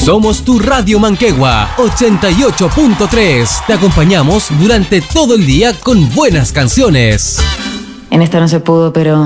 Somos tu Radio Manquehue 88.3. Te acompañamos durante todo el día con buenas canciones. En esta no se pudo, pero